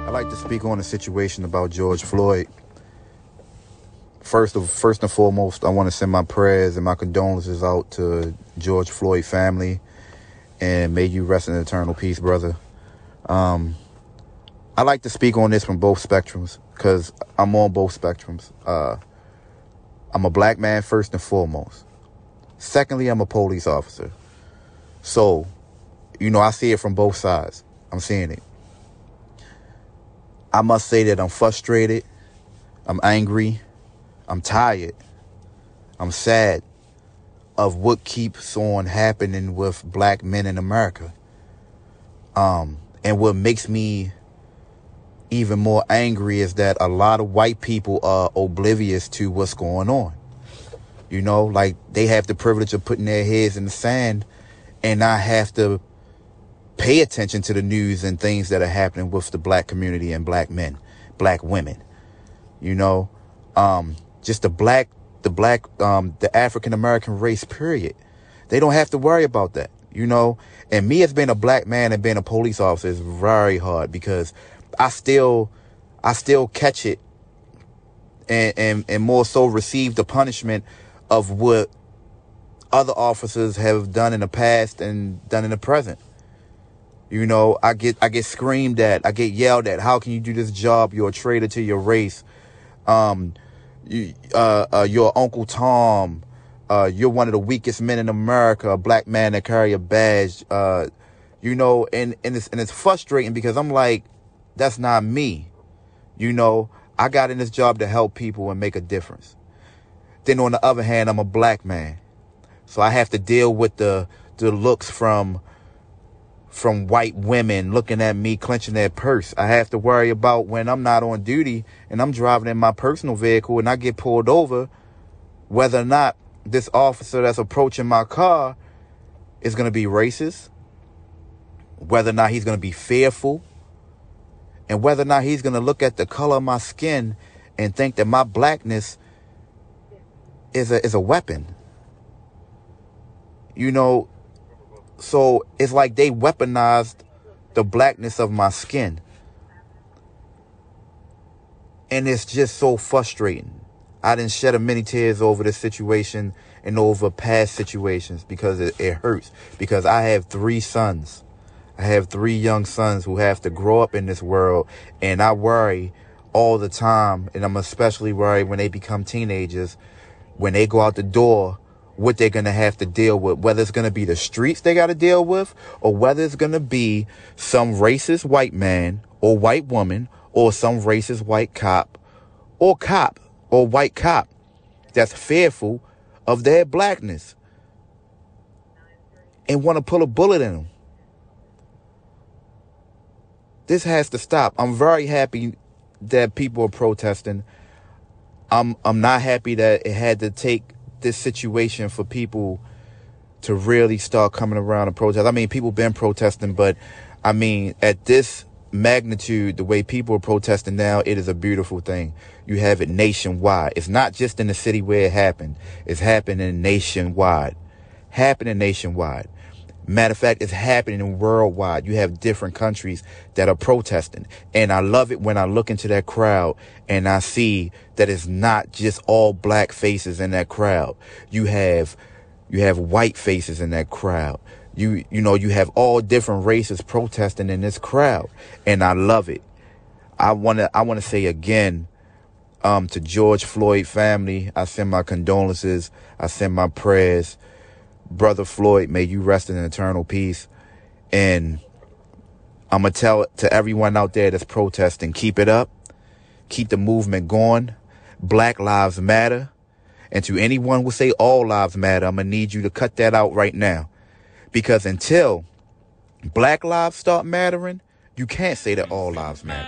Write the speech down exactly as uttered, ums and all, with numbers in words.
I'd like to speak on the situation about George Floyd. First of first and foremost, I want to send my prayers and my condolences out to George Floyd family, and may you rest in eternal peace, brother. Um, I like to speak on this from both spectrums because I'm on both spectrums. Uh, I'm a black man first and foremost. Secondly, I'm a police officer. So, you know, I see it from both sides. I'm seeing it. I must say that I'm frustrated. I'm angry. I'm tired. I'm sad of what keeps on happening with black men in America. Um, and what makes me even more angry is that a lot of white people are oblivious to what's going on. You know, like they have the privilege of putting their heads in the sand and not have to pay attention to the news and things that are happening with the black community and black men, black women. You know, um, just the black, the black, um, the African-American race, period. They don't have to worry about that, you know. And me as being a black man and being a police officer is very hard because I still, I still catch it and, and, and more so receive the punishment of what other officers have done in the past and done in the present. You know, I get I get screamed at. I get yelled at. How can you do this job? You're a traitor to your race. Um, you, uh, uh, you're Uncle Tom. Uh, you're one of the weakest men in America. A black man that carry a badge. Uh, you know, and and it's and it's frustrating because I'm like, that's not me. You know, I got in this job to help people and make a difference. Then on the other hand, I'm a black man, so I have to deal with the the looks from. from white women looking at me clenching their purse. I have to worry about when I'm not on duty and I'm driving in my personal vehicle and I get pulled over, whether or not this officer that's approaching my car is going to be racist, whether or not he's going to be fearful, and whether or not he's going to look at the color of my skin and think that my blackness is a, is a weapon. You know, so it's like they weaponized the blackness of my skin. And it's just so frustrating. I didn't shed a many tears over this situation and over past situations because it, it hurts. Because I have three sons. I have three young sons who have to grow up in this world. And I worry all the time. And I'm especially worried when they become teenagers. When they go out the door, what they're going to have to deal with, whether it's going to be the streets they got to deal with, or whether it's going to be some racist white man or white woman or some racist white cop or cop or white cop that's fearful of their blackness and want to pull a bullet in them. This has to stop. I'm very happy that people are protesting. I'm I'm not happy that it had to take this situation for people to really start coming around and protest. I mean, people been protesting, but I mean, at this magnitude, the way people are protesting now, it is a beautiful thing. You have it nationwide. It's not just in the city where it happened. It's happening nationwide. Happening nationwide. Matter of fact, it's happening worldwide. You have different countries that are protesting. And I love it when I look into that crowd and I see that it's not just all black faces in that crowd. You have you have white faces in that crowd. You you know, you have all different races protesting in this crowd. And I love it. I wanna I wanna say again, um, to George Floyd family, I send my condolences. I send my prayers. Brother Floyd, may you rest in eternal peace. And I'm going to tell it to everyone out there that's protesting, keep it up. Keep the movement going. Black lives matter. And to anyone who say all lives matter, I'm going to need you to cut that out right now. Because until black lives start mattering, you can't say that all lives matter.